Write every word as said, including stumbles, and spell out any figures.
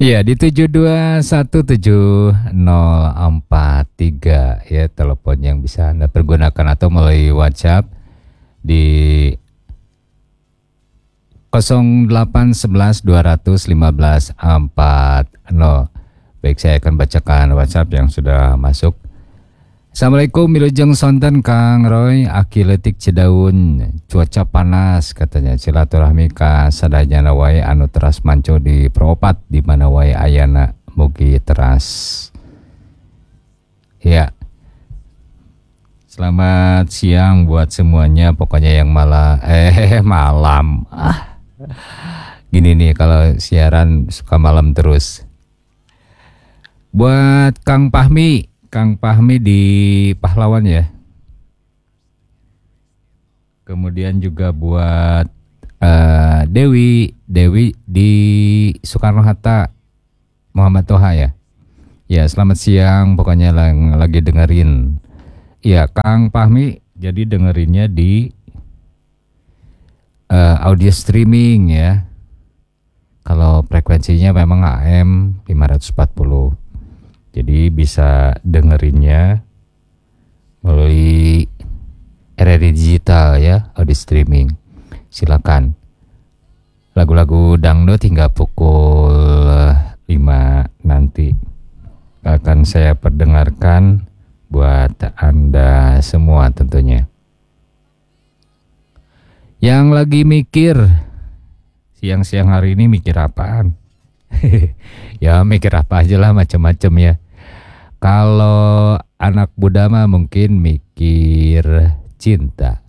Iya, di tujuh dua satu tujuh nol empat tiga ya telepon yang bisa Anda pergunakan atau melalui WhatsApp di nol delapan satu satu dua lima empat nol. Baik, saya akan bacakan WhatsApp yang sudah masuk. Assalamualaikum, Wilujeng Sonten Kang Roy, Aki letik Cidaun, cuaca panas katanya, silaturahmi ka sadayana wae anu teras manco di Propat di mana wae ayana mugi teras. Ya. Selamat siang buat semuanya, pokoknya yang malah eh malam. Ah. Gini nih kalau siaran suka malam terus. Buat Kang Pahmi Kang Pahmi di Pahlawan ya. Kemudian juga buat uh, Dewi, Dewi di Soekarno Hatta, Muhammad Toha ya. Ya, selamat siang pokoknya yang lagi dengerin. Ya, Kang Pahmi jadi dengerinnya di uh, audio streaming ya. Kalau frekuensinya memang A M lima ratus empat puluh. Jadi bisa dengerinnya melalui R R I digital ya, audio streaming. Silakan. Lagu-lagu dangdut hingga pukul lima nanti akan saya perdengarkan buat Anda semua tentunya. Yang lagi mikir siang-siang hari ini mikir apaan? Ya mikir apa aja lah macam-macam ya. Kalau anak muda mah mungkin mikir cinta.